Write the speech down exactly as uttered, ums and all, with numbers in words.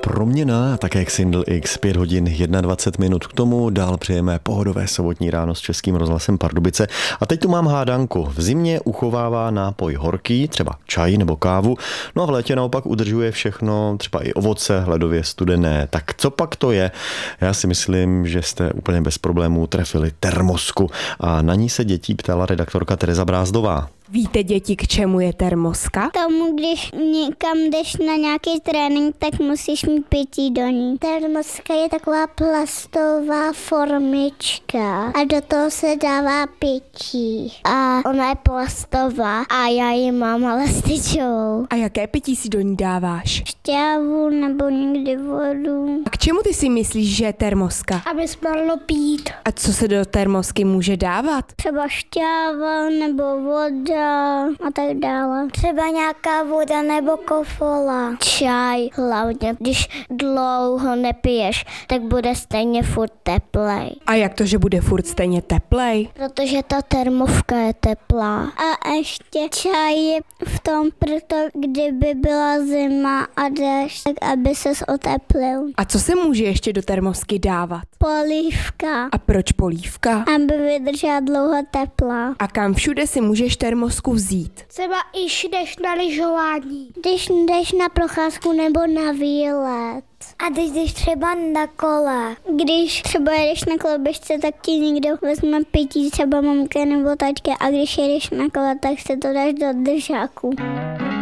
Proměna, tak jak Single X, pět hodin dvacet jedna minut k tomu, dál přejeme pohodové sobotní ráno s Českým rozhlasem Pardubice. A teď tu mám hádanku. V zimě uchovává nápoj horký, třeba čaj nebo kávu, no a v létě naopak udržuje všechno, třeba i ovoce, ledově studené. Tak co pak to je? Já si myslím, že jste úplně bez problémů trefili termosku a na ní se dětí ptala redaktorka Tereza Brázdová. Víte, děti, k čemu je termoska? Tomu, když někam jdeš na nějaký trénink, tak musíš mít pití do ní. Termoska je taková plastová formička a do toho se dává pití. A ona je plastová a já ji mám ale styčovou. A jaké pití si do ní dáváš? Šťávu nebo někdy vodu. A k čemu ty si myslíš, že je termoska? Aby spadlo pít. A co se do termosky může dávat? Třeba šťáva nebo voda a tak dále. Třeba nějaká voda nebo kofola. Čaj hlavně. Když dlouho nepiješ, tak bude stejně furt teplej. A jak to, že bude furt stejně teplej? Protože ta termovka je teplá. A ještě čaj je v tom, proto kdyby byla zima a déšť, tak aby ses oteplil. A co se může ještě do termosky dávat? Polívka. A proč polívka? Aby vydržela dlouho teplá. A kam všude si můžeš termosku vzít? Třeba i jdeš na lyžování. Když jdeš na procházku nebo na výlet. A když jdeš třeba na kole. Když třeba jedeš na koloběžce, tak ti někdo vezme pití, třeba mamka nebo taťka. A když jedeš na kole, tak se to dáš do držáku.